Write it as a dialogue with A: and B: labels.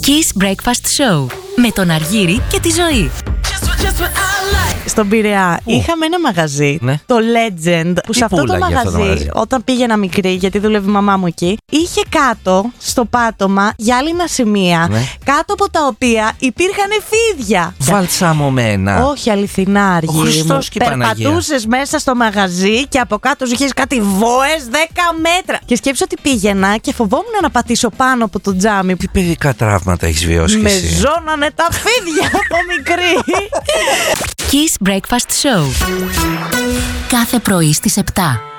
A: Kiss Breakfast Show με τον Αργύρη και τη Ζωή.
B: Στον Πειραιά είχαμε ένα μαγαζί, το Legend, που σε αυτό το μαγαζί, όταν πήγαινα μικρή, γιατί δουλεύει η μαμά μου εκεί, είχε κάτω στο πάτωμα γυάλινα σημεία, κάτω από τα οποία υπήρχαν φίδια.
C: Βαλσαμωμένα.
B: Όχι, αληθινά, Αργύρη μου. Περπατούσες μέσα στο μαγαζί και από κάτω είχες κάτι βόες 10 μέτρα. Και σκέψου ότι πήγαινα και φοβόμουν να πατήσω πάνω από το τζάμι.
C: Τι παιδικά τραύματα έχεις βιώσει κι εσύ?
B: Με ζώνανε τα φίδια από μικρή.
A: Kiss Breakfast Show. Κάθε πρωί στις 7.